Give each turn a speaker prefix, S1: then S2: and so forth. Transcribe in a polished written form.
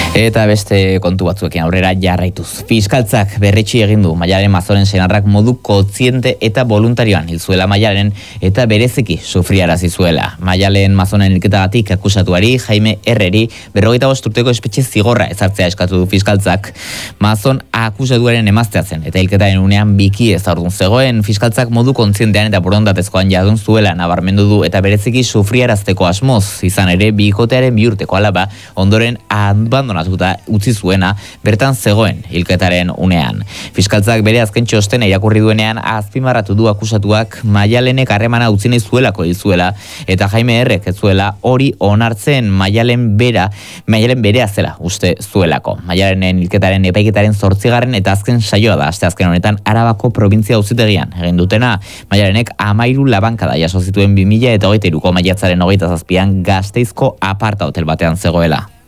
S1: Eta beste kontu batzuekin aurrera jarraituz. Fiskaltzak berretsi egin du Maialen Mazoren senarrak modu kontziente eta voluntarioan hil zuela Maialen eta bereziki sufriarazi zuela. Maialen Mazonen hilketagatik akusatuari Jaime Herreri 45 urteko espetxe zigorra ezartzea eskatu du fiskaltzak. Mazon akusatuaren emaztea zen eta hilketaren unean biki ez aurdun zegoen. Fiskaltzak modu kontzientean eta borondatezkoan jardun zuela nabarmendu du eta bereziki sufriarazteko asmoz. Izan ere, bikotearen 2 urteko alaba ondoren abandonatuta utzi zuena bertan zegoen hilketaren unean. Fiskaltzak bere azken txostena irakurri duenean azpimarratu du akusatuak Maialenek harremana utzi nahi zuelako hil zuela eta Jaime Herrek ez zuela hori onartzen Maialen berea zela uste zuelako. Maialenen hilketaren epaiketaren 8. eta azken saioa da asteazken honetan Arabako probintzia auzitegian egin dutena. Maialenek 13 labankada jaso zituen 2023ko maiatzaren 27an Gasteizko aparta hotel batean zegoela.